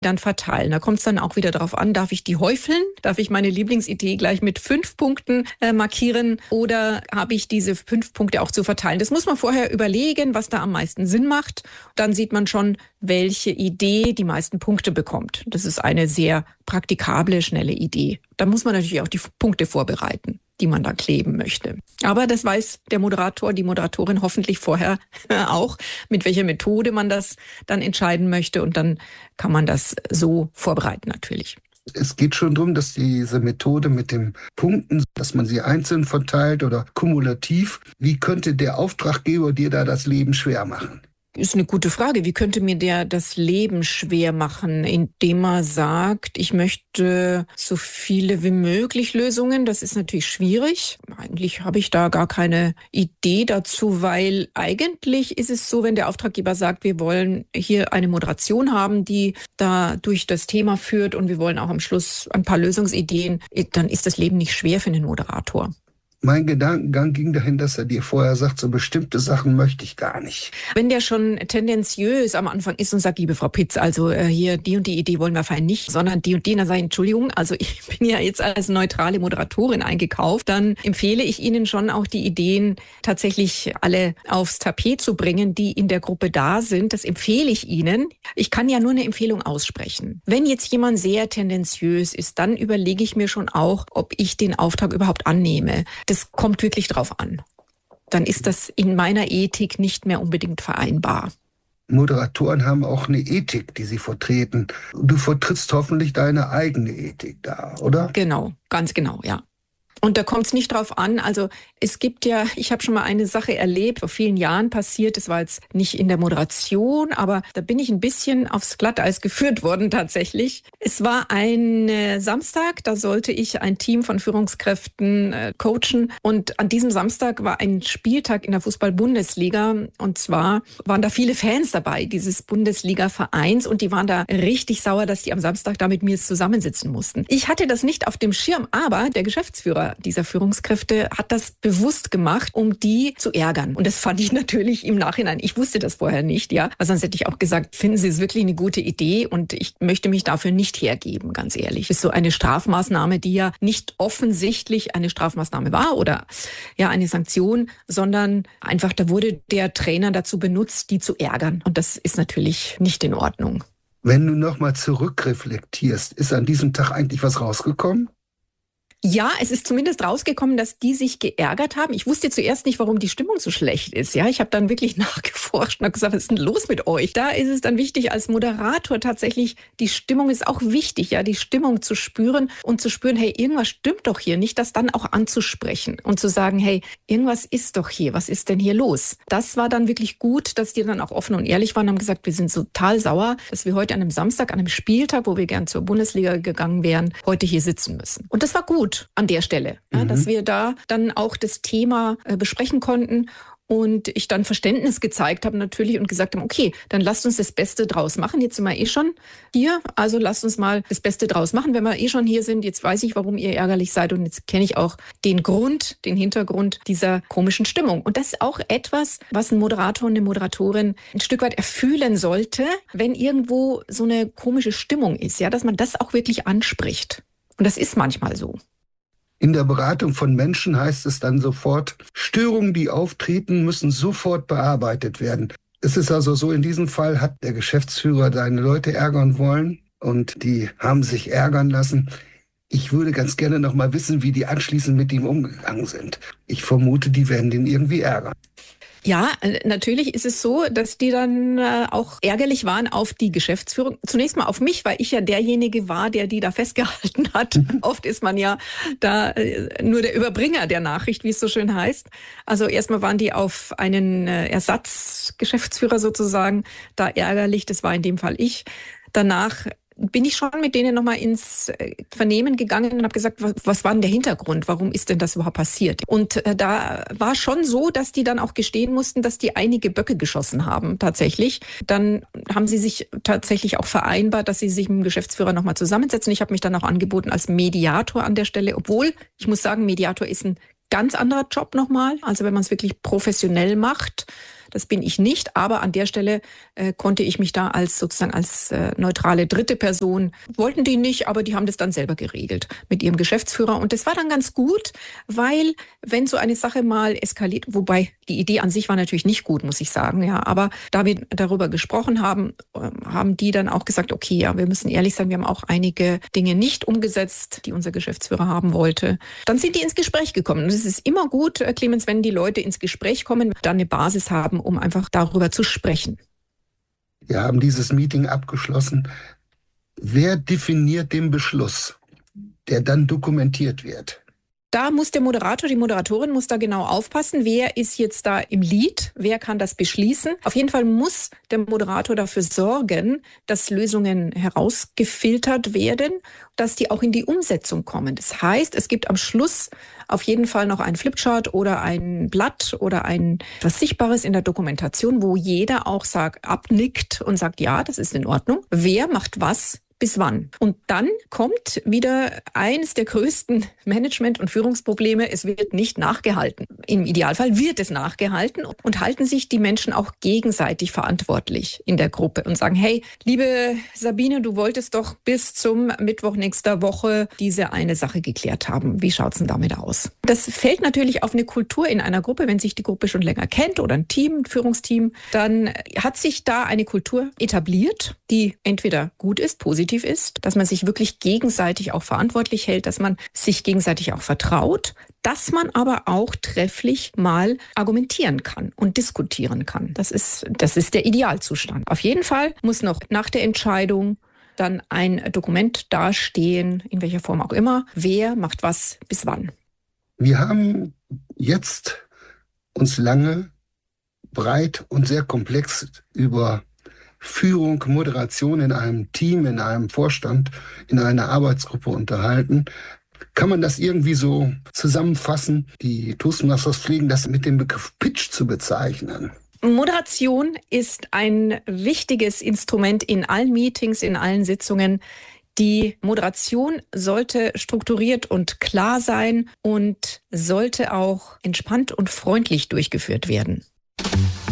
dann verteilen. Da kommt es dann auch wieder darauf an, darf ich die häufeln? Darf ich meine Lieblingsidee gleich mit 5 Punkten markieren? Oder habe ich diese 5 Punkte auch zu verteilen? Das muss man vorher überlegen, was da am meisten Sinn macht. Dann sieht man schon, welche Idee die meisten Punkte bekommt. Das ist eine sehr praktikable, schnelle Idee. Da muss man natürlich auch die Punkte vorbereiten, die man da kleben möchte. Aber das weiß der Moderator, die Moderatorin hoffentlich vorher auch, mit welcher Methode man das dann entscheiden möchte. Und dann kann man das so vorbereiten natürlich. Es geht schon darum, dass diese Methode mit den Punkten, dass man sie einzeln verteilt oder kumulativ, wie könnte der Auftraggeber dir da das Leben schwer machen? Ist eine gute Frage. Wie könnte mir der das Leben schwer machen, indem er sagt, ich möchte so viele wie möglich Lösungen? Das ist natürlich schwierig. Eigentlich habe ich da gar keine Idee dazu, weil eigentlich ist es so, wenn der Auftraggeber sagt, wir wollen hier eine Moderation haben, die da durch das Thema führt und wir wollen auch am Schluss ein paar Lösungsideen, dann ist das Leben nicht schwer für den Moderator. Mein Gedankengang ging dahin, dass er dir vorher sagt, so bestimmte Sachen möchte ich gar nicht. Wenn der schon tendenziös am Anfang ist und sagt, liebe Frau Pitz, also hier die und die Idee wollen wir fein nicht, sondern die und die, dann sage ich, Entschuldigung, also ich bin ja jetzt als neutrale Moderatorin eingekauft, dann empfehle ich Ihnen schon auch die Ideen tatsächlich alle aufs Tapet zu bringen, die in der Gruppe da sind. Das empfehle ich Ihnen. Ich kann ja nur eine Empfehlung aussprechen. Wenn jetzt jemand sehr tendenziös ist, dann überlege ich mir schon auch, ob ich den Auftrag überhaupt annehme. Das kommt wirklich drauf an. Dann ist das in meiner Ethik nicht mehr unbedingt vereinbar. Moderatoren haben auch eine Ethik, die sie vertreten. Du vertrittst hoffentlich deine eigene Ethik da, oder? Genau, ganz genau, ja. Und da kommt es nicht drauf an, also es gibt ja, ich habe schon mal eine Sache erlebt, vor vielen Jahren passiert, das war jetzt nicht in der Moderation, aber da bin ich ein bisschen aufs Glatteis geführt worden tatsächlich. Es war ein Samstag, da sollte ich ein Team von Führungskräften coachen und an diesem Samstag war ein Spieltag in der Fußball-Bundesliga und zwar waren da viele Fans dabei, dieses Bundesliga-Vereins und die waren da richtig sauer, dass die am Samstag da mit mir zusammensitzen mussten. Ich hatte das nicht auf dem Schirm, aber der Geschäftsführer dieser Führungskräfte hat das bewusst gemacht, um die zu ärgern. Und das fand ich natürlich im Nachhinein, ich wusste das vorher nicht, ja. Also sonst hätte ich auch gesagt, finden Sie es wirklich eine gute Idee und ich möchte mich dafür nicht hergeben, ganz ehrlich. Das ist so eine Strafmaßnahme, die ja nicht offensichtlich eine Strafmaßnahme war oder ja eine Sanktion, sondern einfach, da wurde der Trainer dazu benutzt, die zu ärgern. Und das ist natürlich nicht in Ordnung. Wenn du nochmal zurückreflektierst, ist an diesem Tag eigentlich was rausgekommen? Ja, es ist zumindest rausgekommen, dass die sich geärgert haben. Ich wusste zuerst nicht, warum die Stimmung so schlecht ist. Ja, ich habe dann wirklich nachgeforscht und habe gesagt, was ist denn los mit euch? Da ist es dann wichtig, als Moderator tatsächlich, die Stimmung ist auch wichtig, ja, die Stimmung zu spüren und zu spüren, hey, irgendwas stimmt doch hier nicht, das dann auch anzusprechen und zu sagen, hey, irgendwas ist doch hier, was ist denn hier los? Das war dann wirklich gut, dass die dann auch offen und ehrlich waren und haben gesagt, wir sind total sauer, dass wir heute an einem Samstag, an einem Spieltag, wo wir gern zur Bundesliga gegangen wären, heute hier sitzen müssen. Und das war gut an der Stelle, ja, dass wir da dann auch das Thema besprechen konnten und ich dann Verständnis gezeigt habe natürlich und gesagt habe, okay, dann lasst uns das Beste draus machen. Jetzt sind wir eh schon hier, also lasst uns mal das Beste draus machen. Wenn wir eh schon hier sind, jetzt weiß ich, warum ihr ärgerlich seid und jetzt kenne ich auch den Grund, den Hintergrund dieser komischen Stimmung. Und das ist auch etwas, was ein Moderator und eine Moderatorin ein Stück weit erfühlen sollte, wenn irgendwo so eine komische Stimmung ist, ja, dass man das auch wirklich anspricht. Und das ist manchmal so. In der Beratung von Menschen heißt es dann sofort, Störungen, die auftreten, müssen sofort bearbeitet werden. Es ist also so, in diesem Fall hat der Geschäftsführer seine Leute ärgern wollen und die haben sich ärgern lassen. Ich würde ganz gerne noch mal wissen, wie die anschließend mit ihm umgegangen sind. Ich vermute, die werden den irgendwie ärgern. Ja, natürlich ist es so, dass die dann auch ärgerlich waren auf die Geschäftsführung. Zunächst mal auf mich, weil ich ja derjenige war, der die da festgehalten hat. Oft ist man ja da nur der Überbringer der Nachricht, wie es so schön heißt. Also erstmal waren die auf einen Ersatzgeschäftsführer sozusagen da ärgerlich. Das war in dem Fall ich. Danach bin ich schon mit denen nochmal ins Vernehmen gegangen und habe gesagt, was war denn der Hintergrund? Warum ist denn das überhaupt passiert? Und da war schon so, dass die dann auch gestehen mussten, dass die einige Böcke geschossen haben, tatsächlich. Dann haben sie sich tatsächlich auch vereinbart, dass sie sich mit dem Geschäftsführer nochmal zusammensetzen. Ich habe mich dann auch angeboten als Mediator an der Stelle, obwohl, ich muss sagen, Mediator ist ein ganz anderer Job nochmal. Also wenn man es wirklich professionell macht, Das bin ich nicht, aber an der Stelle konnte ich mich da als neutrale dritte Person, wollten die nicht, aber die haben das dann selber geregelt mit ihrem Geschäftsführer. Und das war dann ganz gut, weil wenn so eine Sache mal eskaliert, wobei die Idee an sich war natürlich nicht gut, muss ich sagen, ja, aber da wir darüber gesprochen haben, haben die dann auch gesagt, okay, ja, wir müssen ehrlich sein, wir haben auch einige Dinge nicht umgesetzt, die unser Geschäftsführer haben wollte. Dann sind die ins Gespräch gekommen. Und es ist immer gut, Clemens, wenn die Leute ins Gespräch kommen, dann eine Basis haben, um einfach darüber zu sprechen. Wir haben dieses Meeting abgeschlossen. Wer definiert den Beschluss, der dann dokumentiert wird? Da muss der Moderator, die Moderatorin muss da genau aufpassen, wer ist jetzt da im Lead, wer kann das beschließen. Auf jeden Fall muss der Moderator dafür sorgen, dass Lösungen herausgefiltert werden, dass die auch in die Umsetzung kommen. Das heißt, es gibt am Schluss auf jeden Fall noch ein Flipchart oder ein Blatt oder etwas Sichtbares in der Dokumentation, wo jeder auch abnickt und sagt, ja, das ist in Ordnung. Wer macht was? Bis wann? Und dann kommt wieder eines der größten Management- und Führungsprobleme. Es wird nicht nachgehalten. Im Idealfall wird es nachgehalten und halten sich die Menschen auch gegenseitig verantwortlich in der Gruppe und sagen, hey, liebe Sabine, du wolltest doch bis zum Mittwoch nächster Woche diese eine Sache geklärt haben. Wie schaut's denn damit aus? Das fällt natürlich auf eine Kultur in einer Gruppe, wenn sich die Gruppe schon länger kennt oder ein Team, ein Führungsteam, dann hat sich da eine Kultur etabliert, die entweder gut ist, positiv ist, dass man sich wirklich gegenseitig auch verantwortlich hält, dass man sich gegenseitig auch vertraut, dass man aber auch trefflich mal argumentieren kann und diskutieren kann. Das ist der Idealzustand. Auf jeden Fall muss noch nach der Entscheidung dann ein Dokument dastehen, in welcher Form auch immer, wer macht was bis wann. Wir haben jetzt uns lange, breit und sehr komplex über Führung, Moderation in einem Team, in einem Vorstand, in einer Arbeitsgruppe unterhalten. Kann man das irgendwie so zusammenfassen? Die Toastmasters pflegen das mit dem Begriff Pitch zu bezeichnen. Moderation ist ein wichtiges Instrument in allen Meetings, in allen Sitzungen. Die Moderation sollte strukturiert und klar sein und sollte auch entspannt und freundlich durchgeführt werden.